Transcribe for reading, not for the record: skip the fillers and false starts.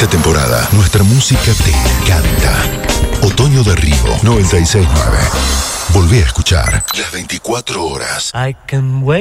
Esta temporada, nuestra música te encanta. Otoño de Río 96.9. Volvé a escuchar las 24 horas. I can wait.